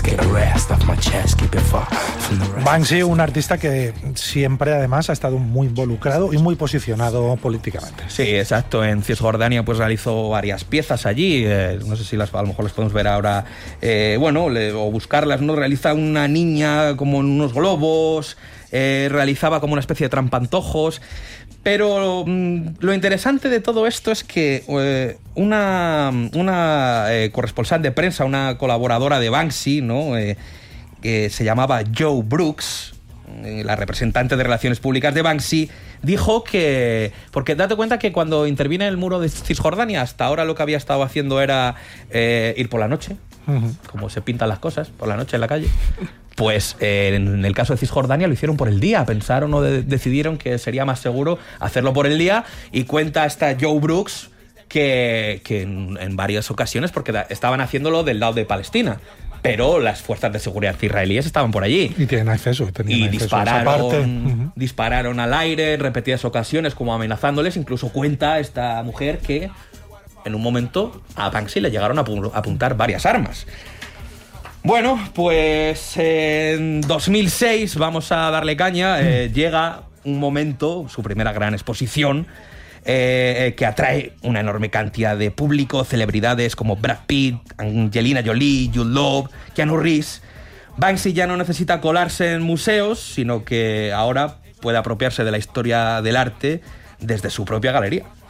Banksy, un artista que siempre además ha estado muy involucrado y muy posicionado políticamente. Sí, exacto. En Cisjordania pues realizó varias piezas allí, no sé si a lo mejor las podemos ver ahora, o buscarlas, ¿no? Realiza una niña como en unos globos, realizaba como una especie de trampantojos. Pero lo interesante de todo esto es que una corresponsal de prensa, una colaboradora de Banksy, ¿no? Que se llamaba Jo Brooks, la representante de Relaciones Públicas de Banksy, dijo que... Porque date cuenta que cuando interviene en el muro de Cisjordania, hasta ahora lo que había estado haciendo era ir por la noche, como se pintan las cosas, por la noche en la calle. Pues en el caso de Cisjordania lo hicieron por el día. Pensaron o decidieron que sería más seguro hacerlo por el día. Y cuenta esta Jo Brooks que en varias ocasiones, porque estaban haciéndolo del lado de Palestina, pero las fuerzas de seguridad israelíes estaban por allí. Y tienen acceso. Y dispararon al aire en repetidas ocasiones, como amenazándoles. Incluso cuenta esta mujer que en un momento a Banksy le llegaron a apuntar varias armas. Bueno, pues en 2006, vamos a darle caña, llega un momento, su primera gran exposición, que atrae una enorme cantidad de público, celebridades como Brad Pitt, Angelina Jolie, Jude Law, Keanu Reeves. Banksy ya no necesita colarse en museos, sino que ahora puede apropiarse de la historia del arte desde su propia galería.